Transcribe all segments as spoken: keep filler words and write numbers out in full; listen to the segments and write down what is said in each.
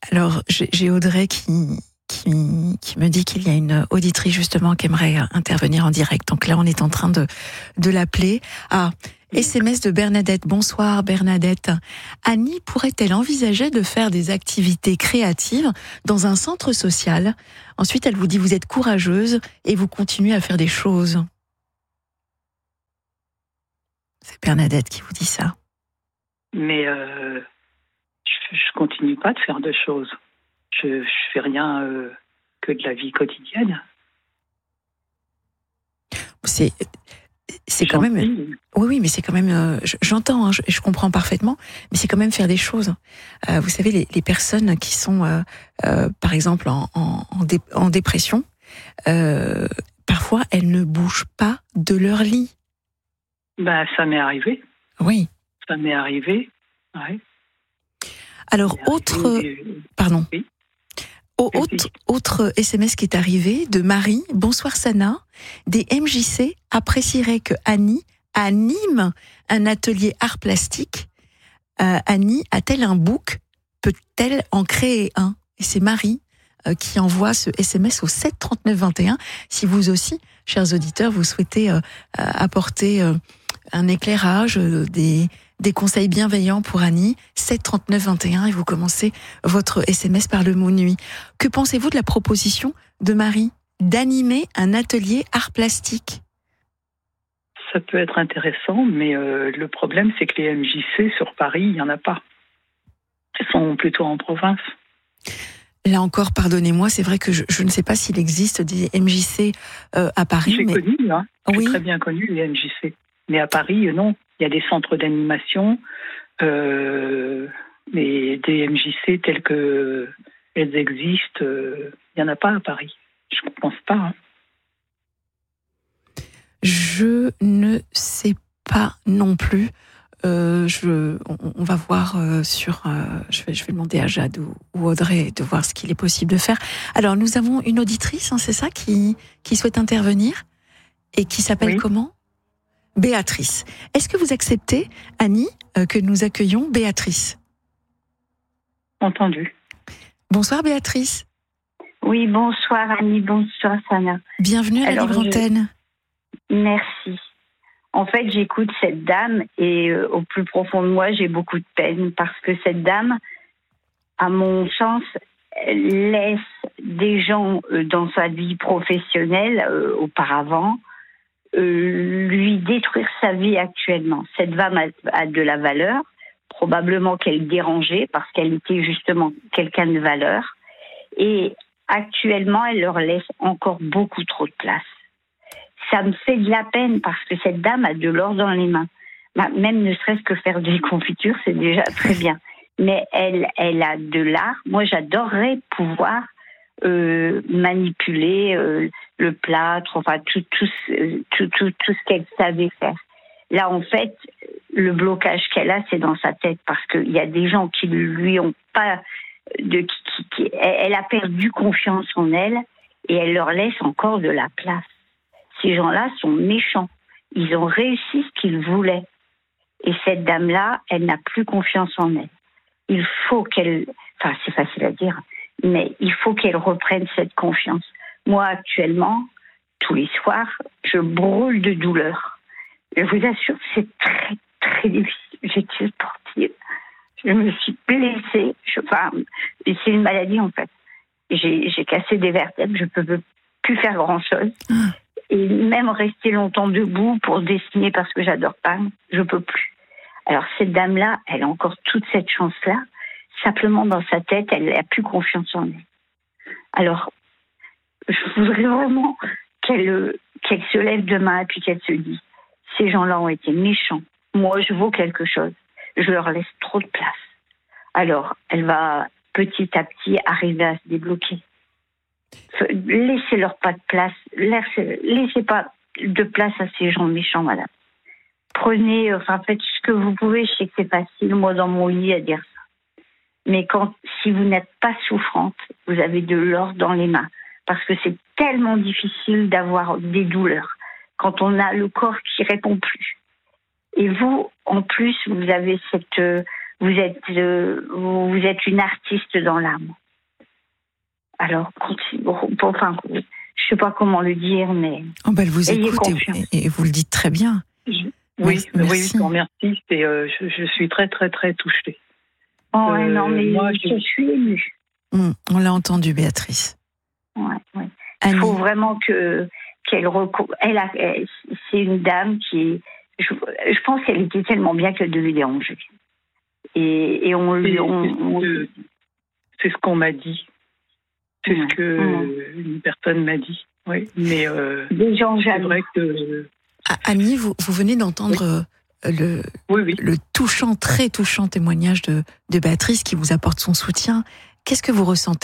Alors, j'ai, j'ai Audrey qui, qui, qui me dit qu'il y a une auditrice justement qui aimerait intervenir en direct. Donc là, on est en train de, de l'appeler. Ah, S M S de Bernadette. Bonsoir Bernadette. Annie pourrait-elle envisager de faire des activités créatives dans un centre social ? Ensuite, elle vous dit, vous êtes courageuse et vous continuez à faire des choses. C'est Bernadette qui vous dit ça. Mais euh, je, je continue pas de faire de choses. Je, je fais rien euh, que de la vie quotidienne. C'est, c'est quand même. Oui, oui, mais c'est quand même. Euh, j'entends, hein, je, je comprends parfaitement, mais c'est quand même faire des choses. Euh, vous savez, les, les personnes qui sont, euh, euh, par exemple, en, en, en, dé, en dépression, euh, parfois elles ne bougent pas de leur lit. Ben, ça m'est arrivé. Oui. Ça m'est arrivé. Ouais. Alors, autre. Arrivé... Pardon. Oui. Autre, autre S M S qui est arrivé de Marie. Bonsoir Sana. Des M J C apprécieraient que Annie anime un atelier art plastique. Euh, Annie a-t-elle un book ? Peut-elle en créer un ? Et c'est Marie euh, qui envoie ce S M S au sept trente-neuf vingt et un. Si vous aussi, chers auditeurs, vous souhaitez euh, apporter euh, un éclairage, euh, des... des conseils bienveillants pour Annie, sept trente-neuf vingt et un, et vous commencez votre S M S par le mot nuit. Que pensez-vous de la proposition de Marie d'animer un atelier art plastique ? Ça peut être intéressant, mais euh, le problème, c'est que les M J C sur Paris, il n'y en a pas. Ils sont plutôt en province. Là encore, pardonnez-moi, c'est vrai que je, je ne sais pas s'il existe des M J C euh, à Paris. J'ai mais... connu, hein. J'ai oui. très bien connu les M J C. Mais à Paris, non. Il y a des centres d'animation, euh, mais des M J C tels que elles existent, euh, il n'y en a pas à Paris. Je ne pense pas. Hein. Je ne sais pas non plus. Euh, je, on, on va voir euh, sur. Euh, je, vais, je vais demander à Jade ou, ou Audrey de voir ce qu'il est possible de faire. Alors, nous avons une auditrice, hein, c'est ça, qui, qui souhaite intervenir et qui s'appelle oui. comment ? Béatrice. Est-ce que vous acceptez, Annie, euh, que nous accueillons Béatrice ? Entendu. Bonsoir Béatrice. Oui, bonsoir Annie, bonsoir Sana. Bienvenue à Alors, la Libre Antenne. Je... Merci. En fait, j'écoute cette dame et euh, au plus profond de moi, j'ai beaucoup de peine parce que cette dame, à mon sens, laisse des gens euh, dans sa vie professionnelle euh, auparavant Euh, lui détruire sa vie actuellement. Cette femme a, a de la valeur, probablement qu'elle dérangeait parce qu'elle était justement quelqu'un de valeur. Et actuellement, elle leur laisse encore beaucoup trop de place. Ça me fait de la peine parce que cette dame a de l'or dans les mains. Même ne serait-ce que faire des confitures, c'est déjà très bien. Mais elle, elle a de l'art. Moi, j'adorerais pouvoir euh, manipuler euh, le plâtre, enfin tout, tout, tout, tout, tout ce qu'elle savait faire. Là, en fait, le blocage qu'elle a, c'est dans sa tête, parce qu'il y a des gens qui lui ont pas de, qui, qui, qui, elle a perdu confiance en elle et elle leur laisse encore de la place. Ces gens-là sont méchants. Ils ont réussi ce qu'ils voulaient. Et cette dame-là, elle n'a plus confiance en elle. Il faut qu'elle, enfin, c'est facile à dire, mais il faut qu'elle reprenne cette confiance. Moi, actuellement, tous les soirs, je brûle de douleur. Je vous assure, c'est très, très difficile. J'étais sportive. Je me suis blessée. Je, enfin, c'est une maladie, en fait. J'ai, j'ai cassé des vertèbres. Je ne peux plus faire grand-chose. Mmh. Et même rester longtemps debout pour dessiner parce que j'adore peindre, je ne peux plus. Alors, cette dame-là, elle a encore toute cette chance-là. Simplement, dans sa tête, elle n'a plus confiance en elle. Alors, je voudrais vraiment qu'elle, qu'elle se lève demain et puis qu'elle se dise, ces gens-là ont été méchants. Moi, je vaux quelque chose. Je leur laisse trop de place. Alors, elle va petit à petit arriver à se débloquer. Laissez-leur pas de place. Laissez, laissez pas de place à ces gens méchants, madame. Prenez, enfin, faites ce que vous pouvez. Je sais que c'est facile, moi, dans mon lit, à dire ça. Mais quand, si vous n'êtes pas souffrante, vous avez de l'or dans les mains. Parce que c'est tellement difficile d'avoir des douleurs quand on a le corps qui répond plus. Et vous, en plus, vous avez cette, vous êtes, euh, vous êtes une artiste dans l'âme. Alors, enfin, je ne sais pas comment le dire, mais oh ben, elle vous écoute et, et vous le dites très bien. Je, oui, merci. oui, je vous remercie. Et, euh, je, je suis très, très, très touchée. Oh euh, non, mais moi, je, je suis émue. Mmh, on l'a entendu, Béatrice. Ouais, ouais. Il faut vraiment que qu'elle recours. Elle, a, elle c'est une dame qui, je, je pense qu'elle était tellement bien qu'elle devait déranger. Et, et on, c'est, on, c'est, on... Ce, c'est ce qu'on m'a dit. C'est ouais. ce que ouais. une personne m'a dit. Oui, mais euh, des gens c'est vrai que. Ah, Annie, vous, vous venez d'entendre oui. le, oui, oui. le touchant, très touchant témoignage de, de Béatrice qui vous apporte son soutien. Qu'est-ce que vous ressentez ?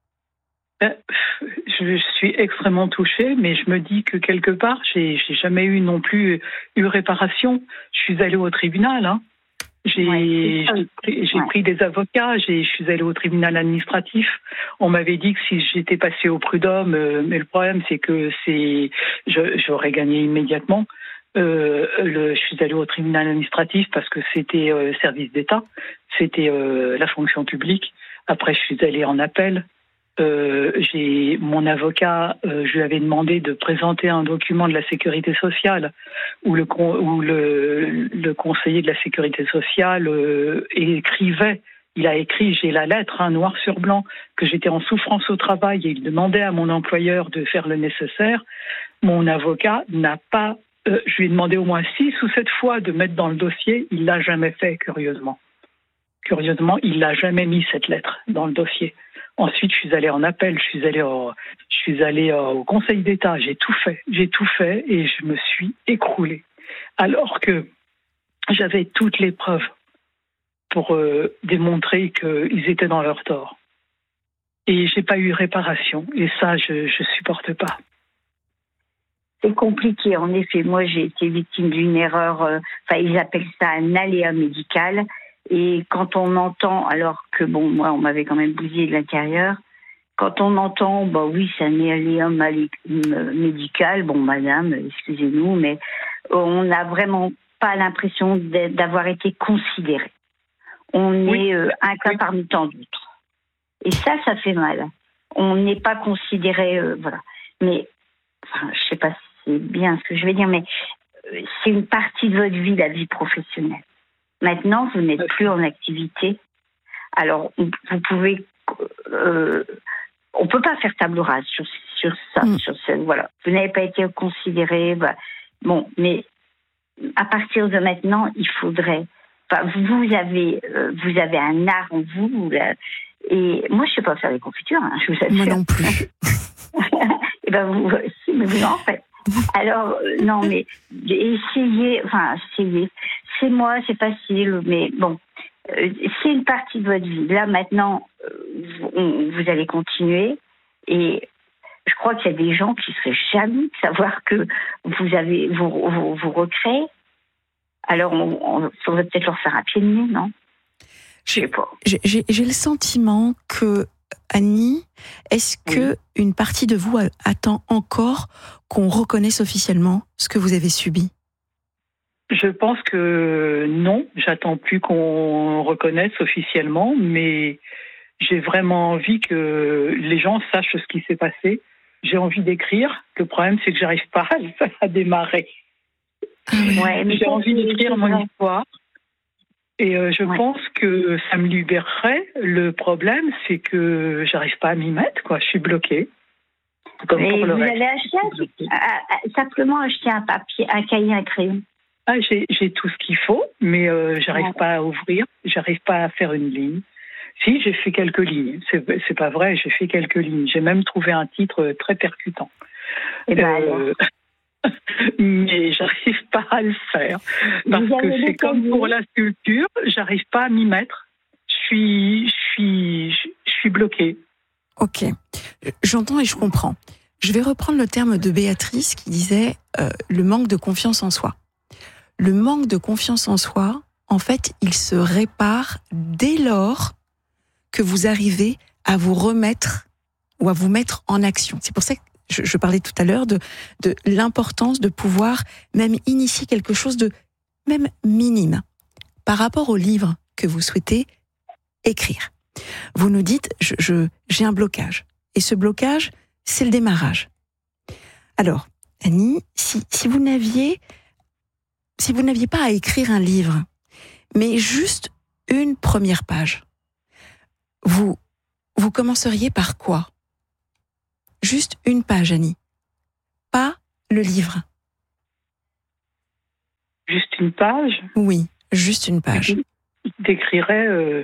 Ben, je suis extrêmement touchée, mais je me dis que quelque part, j'ai, j'ai jamais eu non plus eu réparation. Je suis allée au tribunal, hein. J'ai, ouais, j'ai, pris, j'ai ouais. pris des avocats, j'ai, je suis allée au tribunal administratif. On m'avait dit que si j'étais passée au prud'homme, euh, mais le problème c'est que c'est, je, j'aurais gagné immédiatement. Euh, le, je suis allée au tribunal administratif parce que c'était euh, service d'État, c'était euh, la fonction publique. Après, je suis allée en appel. Euh, j'ai mon avocat, euh, je lui avais demandé de présenter un document de la sécurité sociale où le, où le, le conseiller de la sécurité sociale euh, écrivait, il a écrit, j'ai la lettre, hein, noir sur blanc, que j'étais en souffrance au travail et il demandait à mon employeur de faire le nécessaire. Mon avocat n'a pas, euh, je lui ai demandé au moins six ou sept fois de mettre dans le dossier, il l'a jamais fait, curieusement. Curieusement, il l'a jamais mis cette lettre dans le dossier. Ensuite, je suis allée en appel, je suis allée au, je suis allée au Conseil d'État, j'ai tout fait, j'ai tout fait et je me suis écroulée. Alors que j'avais toutes les preuves pour euh, démontrer qu'ils étaient dans leur tort. Et j'ai pas eu réparation. Et ça, je, je supporte pas. C'est compliqué, en effet. Moi, j'ai été victime d'une erreur, euh, enfin, ils appellent ça un aléa médical. Et quand on entend, alors que bon, moi, on m'avait quand même bousillé de l'intérieur, quand on entend, bah oui, c'est un aléa médical, bon, madame, excusez-nous, mais on n'a vraiment pas l'impression d'avoir été considéré. On oui. est euh, un cas oui. parmi tant d'autres. Et ça, ça fait mal. On n'est pas considéré, euh, voilà. Mais, enfin, je sais pas si c'est bien ce que je vais dire, mais euh, c'est une partie de votre vie, la vie professionnelle. Maintenant, vous n'êtes plus en activité. Alors, vous pouvez... Euh, on ne peut pas faire table rase sur, sur ça. Mm. Sur ce, voilà. Vous n'avez pas été considéré. Voilà. Bon, mais à partir de maintenant, il faudrait... Enfin, vous, avez, euh, vous avez un art en vous. Là, et moi, je ne sais pas faire des confitures. Hein, je vous assure. Moi non plus. Et ben vous aussi, mais vous en faites. Alors, euh, non, mais essayez... Enfin, essayez... C'est moi, c'est facile, mais bon, euh, c'est une partie de votre vie. Là, maintenant, euh, vous, vous allez continuer. Et je crois qu'il y a des gens qui seraient jaloux de savoir que vous avez vous, vous, vous recréez. Alors, on, on faudrait peut-être leur faire un pied de nez, non ? Je sais pas. J'ai, j'ai, j'ai le sentiment que, Annie, est-ce que oui. une partie de vous attend encore qu'on reconnaisse officiellement ce que vous avez subi ? Je pense que non, j'attends plus qu'on reconnaisse officiellement, mais j'ai vraiment envie que les gens sachent ce qui s'est passé. J'ai envie d'écrire. Le problème, c'est que j'arrive pas à, à démarrer. Ouais, mais j'ai envie d'écrire mon histoire. Et euh, je ouais. pense que ça me libérerait. Le problème, c'est que j'arrive pas à m'y mettre, quoi. Je suis bloquée. Comme mais pour le vous reste. Allez acheter un, à, simplement acheter un papier, un cahier, un crayon. Ah, j'ai, j'ai tout ce qu'il faut, mais euh, j'arrive ouais. pas à ouvrir, j'arrive pas à faire une ligne. Si, j'ai fait quelques lignes, c'est, c'est pas vrai, j'ai fait quelques lignes. J'ai même trouvé un titre très percutant. Et ben euh, mais j'arrive pas à le faire. Parce que c'est comme pour la sculpture, j'arrive pas à m'y mettre. Je suis, je suis, je suis bloquée. Ok, j'entends et je comprends. Je vais reprendre le terme de Béatrice qui disait euh, le manque de confiance en soi. Le manque de confiance en soi, en fait, il se répare dès lors que vous arrivez à vous remettre ou à vous mettre en action. C'est pour ça que je, je parlais tout à l'heure de, de l'importance de pouvoir même initier quelque chose de même minime. Par rapport au livre que vous souhaitez écrire. Vous nous dites, je, je, j'ai un blocage. Et ce blocage, c'est le démarrage. Alors, Annie, si, si vous n'aviez, si vous n'aviez pas à écrire un livre, mais juste une première page, vous, vous commenceriez par quoi ? Juste une page, Annie. Pas le livre. Juste une page ? Oui, juste une page. Je décrirais... Euh...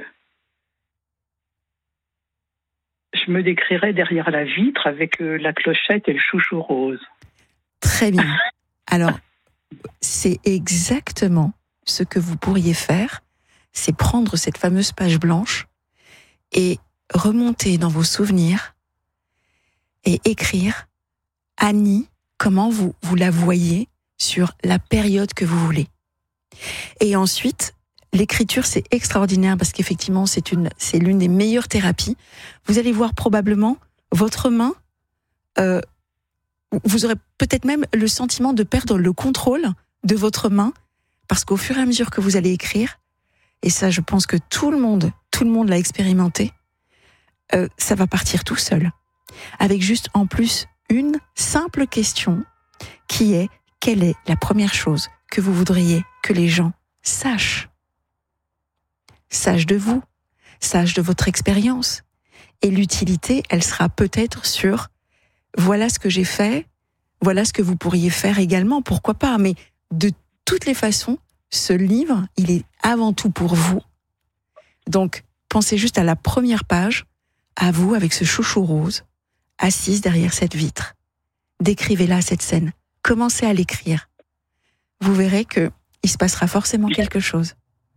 Je me décrirais derrière la vitre avec euh, la clochette et le chouchou rose. Très bien. Alors, c'est exactement ce que vous pourriez faire, c'est prendre cette fameuse page blanche et remonter dans vos souvenirs et écrire Annie, comment vous, vous la voyez sur la période que vous voulez. Et ensuite, l'écriture, c'est extraordinaire parce qu'effectivement, c'est une, c'est l'une des meilleures thérapies. Vous allez voir probablement votre main, euh, vous aurez peut-être même le sentiment de perdre le contrôle de votre main parce qu'au fur et à mesure que vous allez écrire, et ça, je pense que tout le monde, tout le monde l'a expérimenté, euh, ça va partir tout seul. Avec juste en plus une simple question qui est quelle est la première chose que vous voudriez que les gens sachent ? Sachent de vous, sachent de votre expérience. Et l'utilité, elle sera peut-être sur voilà ce que j'ai fait, voilà ce que vous pourriez faire également, pourquoi pas. Mais de toutes les façons, ce livre, il est avant tout pour vous. Donc, pensez juste à la première page, à vous avec ce chouchou rose, assise derrière cette vitre. Décrivez-la, cette scène. Commencez à l'écrire. Vous verrez que il se passera forcément quelque chose.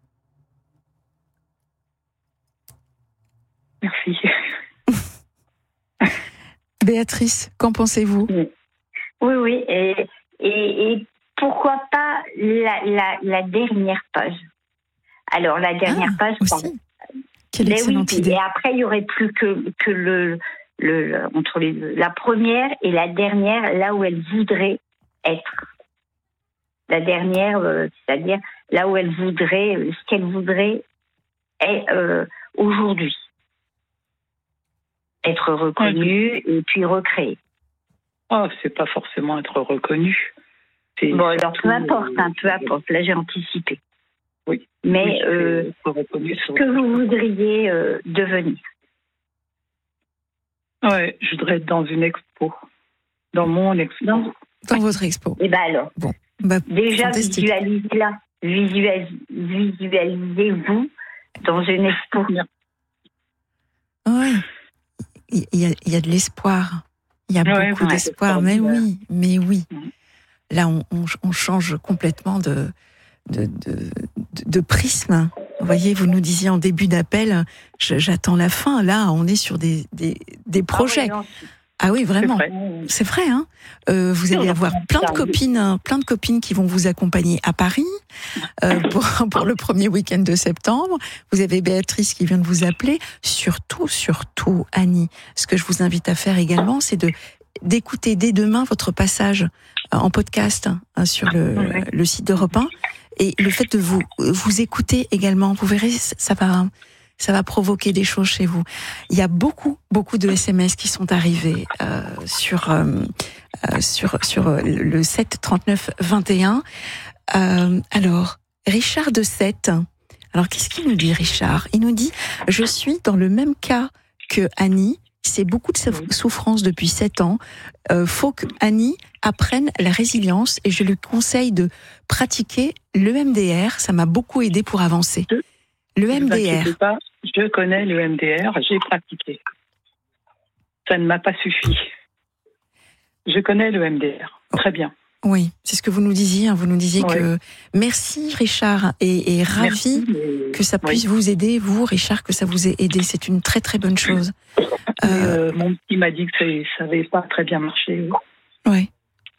Merci. Béatrice, qu'en pensez-vous ? Oui, oui. Et, et, et pourquoi pas la, la, la dernière page ? Alors, la dernière ah, page... aussi. Pardon. Quelle excellente oui, idée. Et après, il n'y aurait plus que, que le, le, le, entre les deux, la première et la dernière, là où elle voudrait être. La dernière, euh, c'est-à-dire là où elle voudrait, euh, ce qu'elle voudrait est euh, aujourd'hui. Être reconnue oui. et puis recréée. Oh, c'est pas forcément être reconnue. C'est bon, alors peu importe, hein, peu importe. Là, j'ai anticipé. Oui. Mais oui, euh, ce que vous voudriez euh, devenir. Ouais, je voudrais être dans une expo. Dans mon expo. Dans, dans votre expo. Et bien alors, bon, bah, déjà visualisez-la. Visualis, visualisez-vous dans une expo. Oui. Il y, a, il y a de l'espoir. Il y a ouais, beaucoup ouais, d'espoir. Mais oui, mais oui. Mmh. Là, on, on, on change complètement de, de, de, de prisme. Vous voyez, vous nous disiez en début d'appel, je, j'attends la fin. Là, on est sur des, des, des projets. Ah oui, non, ah oui vraiment. C'est vrai, c'est vrai hein. Euh, vous allez avoir plein de copines, plein de copines qui vont vous accompagner à Paris euh, pour, pour le premier week-end de septembre. Vous avez Béatrice qui vient de vous appeler. Surtout, surtout, Annie, ce que je vous invite à faire également, c'est de d'écouter dès demain votre passage en podcast hein, sur le, ouais. le site d'Europe un. Et le fait de vous vous écouter également, vous verrez, ça va ça va provoquer des choses chez vous. Il y a beaucoup beaucoup de S M S qui sont arrivés euh, sur euh, sur sur le sept trente-neuf vingt et un. Euh, alors Richard de sept. Alors qu'est-ce qu'il nous dit Richard ? Il nous dit je suis dans le même cas que Annie. C'est beaucoup de souffrance depuis sept ans. Euh, faut que Annie apprenne la résilience et je lui conseille de pratiquer l'E M D R. Ça m'a beaucoup aidé pour avancer. L'E M D R. Pas, je connais l'E M D R, j'ai pratiqué. Ça ne m'a pas suffi. Je connais l'E M D R. Très bien. Oui, c'est ce que vous nous disiez. Hein. Vous nous disiez oui. que merci Richard et, et ravi merci, mais... que ça puisse oui. vous aider, vous Richard, que ça vous ait aidé. C'est une très très bonne chose. Euh... Euh, mon petit m'a dit que ça n'avait pas très bien marché. Oui.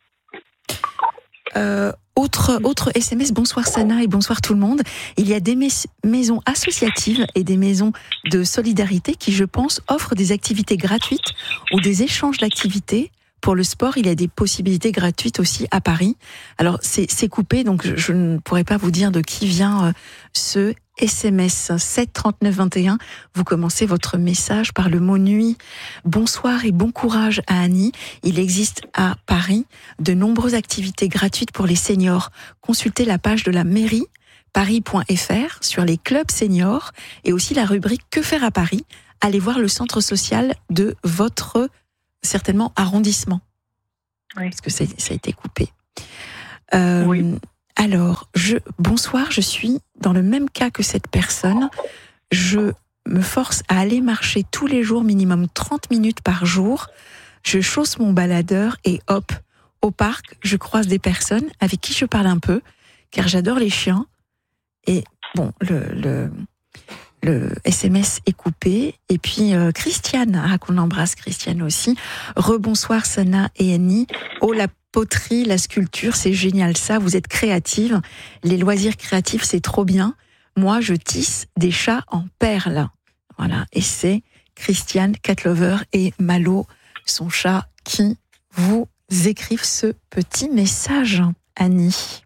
Euh, autre, autre S M S, bonsoir Sana et bonsoir tout le monde. Il y a des mais- maisons associatives et des maisons de solidarité qui, je pense, offrent des activités gratuites ou des échanges d'activités. Pour le sport, il y a des possibilités gratuites aussi à Paris. Alors, c'est, c'est coupé, donc je, je ne pourrais pas vous dire de qui vient euh, ce S M S sept trente-neuf vingt et un. Vous commencez votre message par le mot nuit. Bonsoir et bon courage à Annie. Il existe à Paris de nombreuses activités gratuites pour les seniors. Consultez la page de la mairie paris point f r sur les clubs seniors et aussi la rubrique Que faire à Paris. Allez voir le centre social de votre, certainement, arrondissement. Oui. Parce que ça, ça a été coupé. Euh, oui. Alors, je, bonsoir, je suis dans le même cas que cette personne. Je me force à aller marcher tous les jours, minimum trente minutes par jour. Je chausse mon baladeur et hop, au parc, je croise des personnes avec qui je parle un peu, car j'adore les chiens. Et bon, le, le, le S M S est coupé. Et puis, euh, Christiane, ah, qu'on embrasse Christiane aussi. Rebonsoir Sana et Annie. Oh, la poterie, la sculpture, c'est génial ça, vous êtes créative. Les loisirs créatifs, c'est trop bien. Moi, je tisse des chats en perles. Voilà, et c'est Christiane, Cat Lover et Malo, son chat, qui vous écrivent ce petit message, Annie.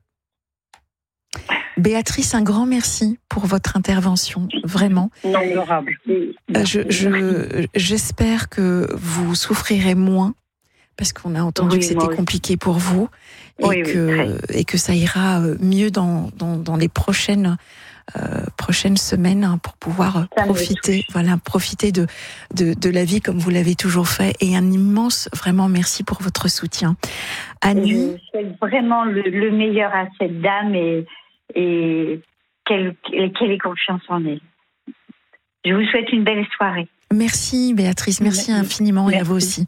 Béatrice, un grand merci pour votre intervention, vraiment. Honorable. Euh, je, je, j'espère que vous souffrirez moins, parce qu'on a entendu oui, que c'était compliqué pour vous, et, oui, que, oui, et que ça ira mieux dans, dans, dans les prochaines, euh, prochaines semaines hein, pour pouvoir ça profiter, voilà, profiter de, de, de la vie comme vous l'avez toujours fait. Et un immense, vraiment, merci pour votre soutien. Annie, je souhaite vraiment le, le meilleur à cette dame et, et qu'elle, qu'elle ait confiance en elle. Je vous souhaite une belle soirée. Merci Béatrice, merci, merci. infiniment merci. Et à vous aussi.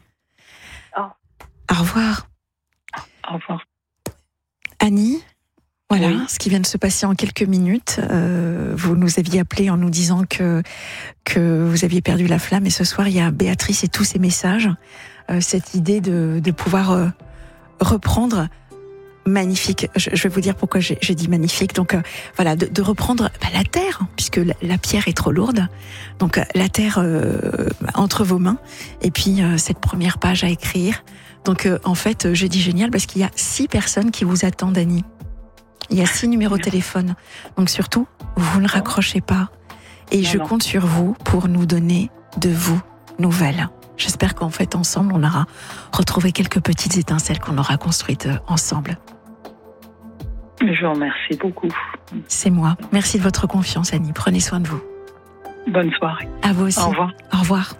Au revoir. Au revoir. Annie, voilà oui. ce qui vient de se passer en quelques minutes. Euh, vous nous aviez appelé en nous disant que, que vous aviez perdu la flamme. Et ce soir, il y a Béatrice et tous ces messages. Euh, cette idée de, de pouvoir euh, reprendre... Magnifique. Je, je vais vous dire pourquoi j'ai, j'ai dit magnifique. Donc euh, voilà, de, de reprendre bah, la terre, puisque la, la pierre est trop lourde. Donc euh, la terre euh, entre vos mains. Et puis euh, cette première page à écrire. Donc euh, en fait, j'ai dit génial parce qu'il y a six personnes qui vous attendent, Annie. Il y a six numéros de téléphone. Donc surtout, vous ne raccrochez pas. Et non, je non. compte sur vous pour nous donner de vous nouvelles. J'espère qu'en fait, ensemble, on aura retrouvé quelques petites étincelles qu'on aura construites ensemble. Je vous remercie beaucoup. C'est moi. Merci de votre confiance, Annie. Prenez soin de vous. Bonne soirée. À vous aussi. Au revoir. Au revoir.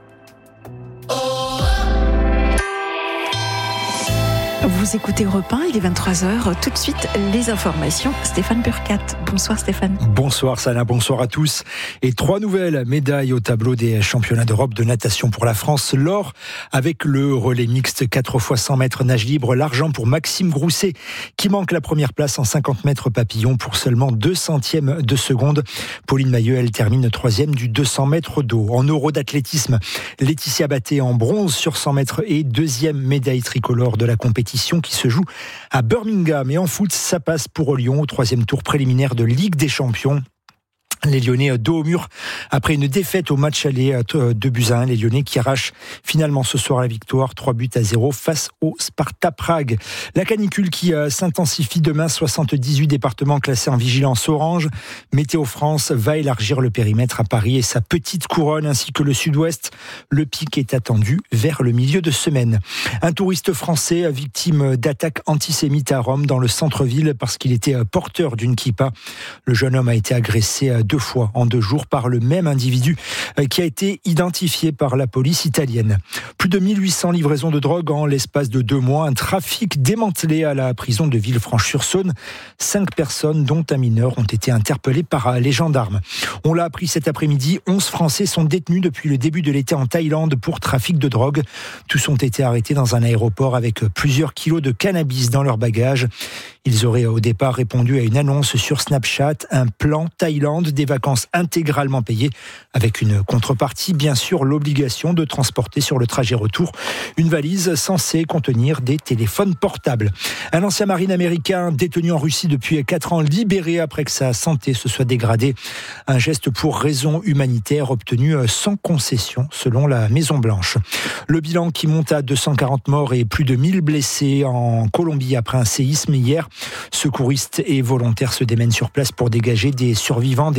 Vous écoutez Europe un, il est vingt-trois heures. Tout de suite, les informations. Stéphane Burkhat. Bonsoir Stéphane. Bonsoir Sana, bonsoir à tous. Et trois nouvelles médailles au tableau des championnats d'Europe de natation pour la France. L'or avec le relais mixte quatre fois cent mètres nage libre. L'argent pour Maxime Grousset qui manque la première place en cinquante mètres papillon pour seulement deux centièmes de seconde. Pauline Mailleux, elle termine troisième du deux cents mètres d'eau. En euro d'athlétisme, Laetitia Batté en bronze sur cent mètres et deuxième médaille tricolore de la compétition qui se joue à Birmingham. Et en foot, ça passe pour Lyon au troisième tour préliminaire de Ligue des Champions. Les Lyonnais dos au mur après une défaite au match aller de buts à un. Les Lyonnais qui arrachent finalement ce soir la victoire, trois buts à zéro face au Sparta Prague. La canicule qui s'intensifie demain, soixante-dix-huit départements classés en vigilance orange. Météo France va élargir le périmètre à Paris et sa petite couronne ainsi que le sud-ouest. Le pic est attendu vers le milieu de semaine. Un touriste français victime d'attaques antisémites à Rome dans le centre-ville parce qu'il était porteur d'une kippa. Le jeune homme a été agressé deux fois en deux jours par le même individu qui a été identifié par la police italienne. Plus de mille huit cents livraisons de drogue en l'espace de deux mois. Un trafic démantelé à la prison de Villefranche-sur-Saône. Cinq personnes, dont un mineur, ont été interpellées par les gendarmes. On l'a appris cet après-midi, onze Français sont détenus depuis le début de l'été en Thaïlande pour trafic de drogue. Tous ont été arrêtés dans un aéroport avec plusieurs kilos de cannabis dans leurs bagages. Ils auraient au départ répondu à une annonce sur Snapchat, un plan Thaïlande, des vacances intégralement payées, avec une contrepartie, bien sûr, l'obligation de transporter sur le trajet retour une valise censée contenir des téléphones portables. Un ancien marine américain détenu en Russie depuis quatre ans, libéré après que sa santé se soit dégradée. Un geste pour raison humanitaire obtenu sans concession, selon la Maison-Blanche. Le bilan qui monte à deux cent quarante morts et plus de mille blessés en Colombie après un séisme hier. Secouristes et volontaires se démènent sur place pour dégager des survivants des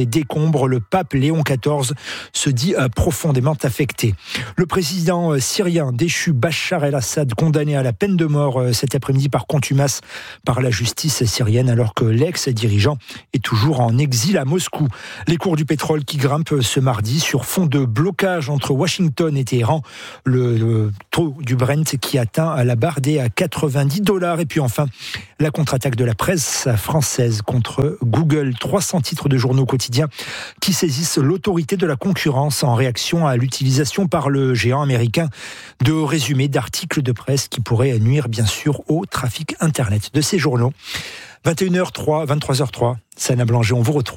les décombres. Le pape Léon quatorze se dit profondément affecté. Le président syrien déchu Bachar el-Assad, condamné à la peine de mort cet après-midi par contumace par la justice syrienne, alors que l'ex-dirigeant est toujours en exil à Moscou. Les cours du pétrole qui grimpent ce mardi sur fond de blocage entre Washington et Téhéran. Le, le taux du Brent qui atteint la barre des quatre-vingt-dix dollars. Et puis enfin, la contre-attaque de la presse française contre Google. trois cents titres de journaux quotidiens qui saisissent l'autorité de la concurrence en réaction à l'utilisation par le géant américain de résumés d'articles de presse qui pourraient nuire bien sûr au trafic Internet de ces journaux. vingt et une heures zéro trois, vingt-trois heures zéro trois, Sana Blanger, on vous retrouve.